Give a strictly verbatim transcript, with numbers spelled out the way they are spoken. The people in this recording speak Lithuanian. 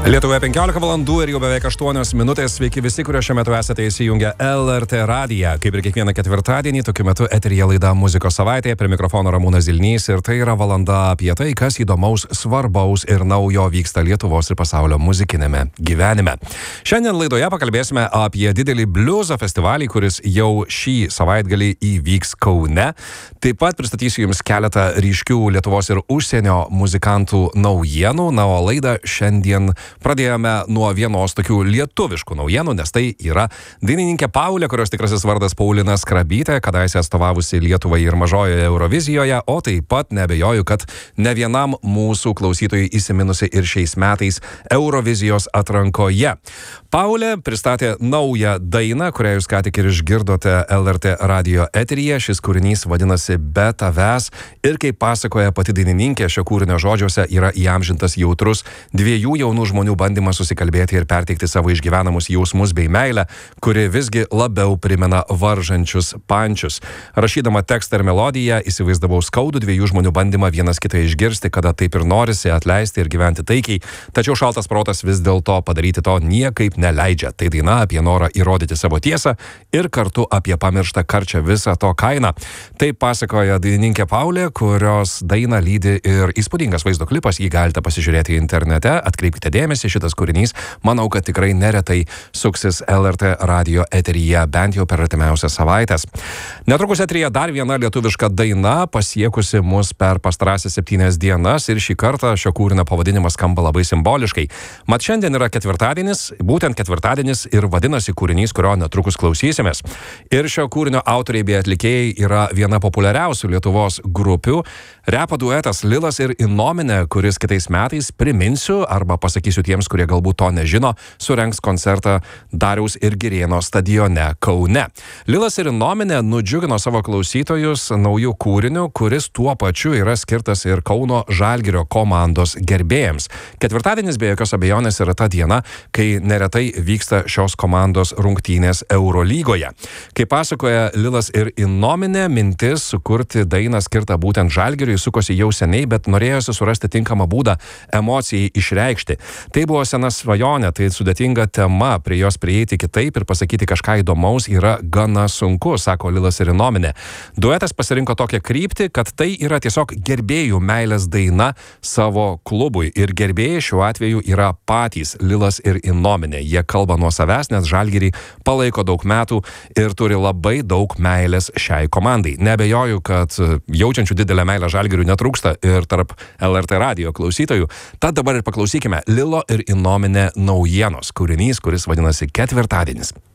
Lietuvoje penkiolika valandų ir jau beveik aštuonios minutės. Sveiki visi, kurie šiuo metu esate įsijungę L R T radiją. Kaip ir kiekvieną ketvirtadienį, tokiu metu eteryje laida Muzikos savaitėje, prie mikrofono Ramūnas Zilnys, ir tai yra valanda apie tai, kas įdomaus, svarbaus ir naujo vyksta Lietuvos ir pasaulio muzikinėme gyvenime. Šiandien laidoje pakalbėsime apie didelį bliuzo festivalį, kuris jau šį savaitgalį įvyks Kaune. Taip pat pristatysiu jums keletą ryškių Lietuvos ir užsienio muzikantų naujienų. Na, o laidą šiandien pradėjome nuo vienos tokių lietuviškų naujienų, nes tai yra dainininkė Paulė, kurios tikrasis vardas Paulina Skrabytė, kadaise atstovavusi Lietuvai ir mažojoje Eurovizijoje, o taip pat neabejoju, kad ne vienam mūsų klausytojui įsiminusi ir šiais metais Eurovizijos atrankoje. Paulė pristatė naują dainą, kurią jūs ką tik ir išgirdote L R T radijo eteryje. Šis kūrinys vadinasi Be tavęs ir, kaip pasakoja pati dainininkė, šio kūrinio žodžiuose yra įamžintas jautrus dviejų jaunų žmonių bandymas susikalbėti ir perteikti savo išgyvenamus jausmus bei meilę, kuri visgi labiau primena varžančius pančius. Rašydama tekstą ir melodiją įsivaizdavau skaudų dviejų žmonių bandymą vienas kitą išgirsti, kada taip ir norisi atleisti ir gyventi taikiai, tačiau šaltas protas vis dėlto padaryti to niekaip neleidžia. Tai daina apie norą įrodyti savo tiesą ir kartu apie pamirštą karčią visą to kainą. Taip pasakoja dainininkė Paulė, kurios dainą lydi ir įspūdingas vaizdo klipas, jį galite pasižiūrėti internete. Atkreipkite dėmesį, šitas kūrinys, manau, kad tikrai neretai suksis L R T radijo eteryje, bent jau per artimiausias savaitės. Netrukus eteryje dar viena lietuviška daina, pasiekusi mus per pastarąsias septynias dienas, ir šį kartą šio kūrinio pavadinimas skamba labai simboliškai. Mat šiandien yra ketvirtadienis, būtent ketvirtadienis ir vadinasi kūrinys, kurio netrukus klausysimės. Ir šio kūrinio autoriai bei atlikėjai yra viena populiariausių Lietuvos grupių, repo duetas Lilas ir Innominė, kuris kitais metais, priminsiu arba pasakysiu tiems, kurie galbūt to nežino, surengs koncertą Dariaus ir Girėno stadione Kaune. Lilas ir Innominė nudžiugino savo klausytojus naujų kūrinių, kuris tuo pačiu yra skirtas ir Kauno Žalgirio komandos gerbėjams. Ketvirtadienis be jokios abejonės yra ta diena, kai neretai vyksta šios komandos rungtynės Eurolygoje. Kaip pasakoja Lilas ir Innominė, mintis sukurti dainą skirtą būtent Žalgiriui sukosi jau seniai, bet norėjosi surasti tinkamą būdą emocijai išreikšti. Tai buvo sena svajonė, tai sudėtinga tema, prie jos prieiti kitaip ir pasakyti kažką įdomaus yra gana sunku, sako Lilas ir Innominė. Duetas pasirinko tokią kryptį, kad tai yra tiesiog gerbėjų meilės daina savo klubui, ir gerbėjai šiuo atveju yra patys Lilas ir Innominė. Jie kalba nuo savęs, nes Žalgirį palaiko daug metų ir turi labai daug meilės šiai komandai. Neabejoju, kad jaučiančių didelę meilę Žalgiriui netrūksta ir tarp L R T radijo klausytojų. Tad dabar ir paklausykime Lilo ir Innominė naujienos, kūrinys, kuris vadinasi Ketvirtadienis.